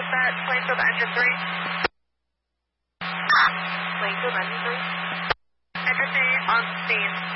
that Plainfield engine 3? Plainfield engine 3? Engine 3 on scene.